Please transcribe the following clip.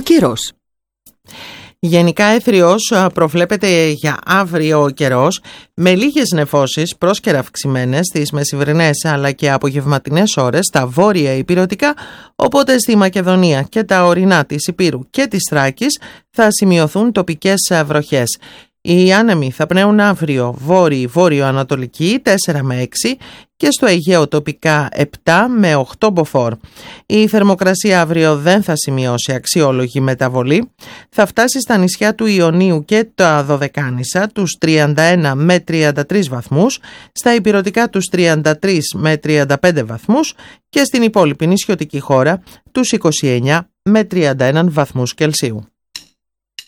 καιρός. Γενικά έθριος προβλέπεται για αύριο ο καιρός, με λίγες νεφώσεις πρόσκαιρα αυξημένες στις μεσημβρινές αλλά και απογευματινές ώρες στα βόρεια ηπειρωτικά, οπότε στη Μακεδονία και τα ορεινά της Ηπείρου και της Θράκης θα σημειωθούν τοπικές βροχές. Οι άνεμοι θα πνέουν αύριο βόρειο-ανατολική 4 με 6 και στο Αιγαίο τοπικά 7 με 8 μποφόρ. Η θερμοκρασία αύριο δεν θα σημειώσει αξιόλογη μεταβολή. Θα φτάσει στα νησιά του Ιωνίου και τα Δωδεκάνησα τους 31 με 33 βαθμούς, στα ηπειρωτικά τους 33 με 35 βαθμούς και στην υπόλοιπη νησιωτική χώρα τους 29 με 31 βαθμούς Κελσίου.